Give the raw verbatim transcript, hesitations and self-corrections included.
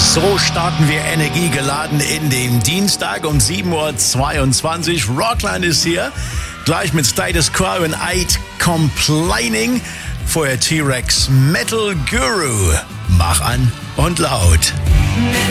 So starten wir energiegeladen in den Dienstag um sieben Uhr zweiundzwanzig. Rockline ist hier, gleich mit Status Quo und Eid Complaining. Vorher T-Rex Metal Guru. Mach an und laut.